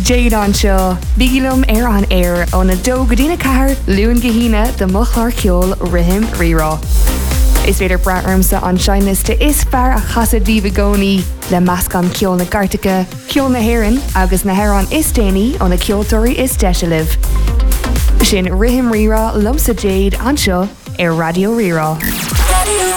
Jade an seo, bígilum an air ó na dó go dtína cahar luúin gahína de mochlar ceol rihim rirá. Is féidir braarmsa an seinliste is fear a chasad bhí le meascan ceol na Gartacha, ceol na Héireann agus na Héireann is déanaí ó na ceoltóirí is deisialah. Sin rihim rirá lumsa Jade an seo ar Radio Rirá.